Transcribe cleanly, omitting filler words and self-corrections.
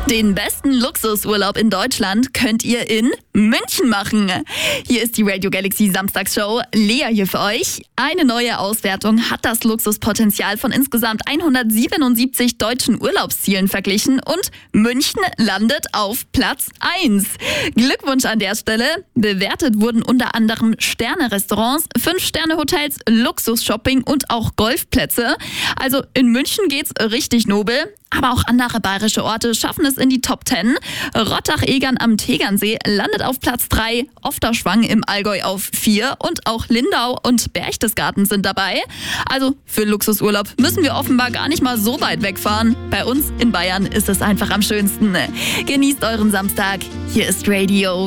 Den besten Luxusurlaub in Deutschland könnt ihr in München machen. Hier ist die Radio Galaxy Samstagsshow. Lea hier für euch. Eine neue Auswertung hat das Luxuspotenzial von insgesamt 177 deutschen Urlaubszielen verglichen und München landet auf Platz 1. Glückwunsch an der Stelle. Bewertet wurden unter anderem Sterne-Restaurants, 5-Sterne-Hotels, Luxus-Shopping und auch Golfplätze. Also in München geht's richtig nobel. Aber auch andere bayerische Orte schaffen es in die Top 10. Rottach-Egern am Tegernsee landet auf Platz 3, Ofterschwang im Allgäu auf 4 und auch Lindau und Berchtesgaden sind dabei. Also für Luxusurlaub müssen wir offenbar gar nicht mal so weit wegfahren. Bei uns in Bayern ist es einfach am schönsten. Genießt euren Samstag. Hier ist Radio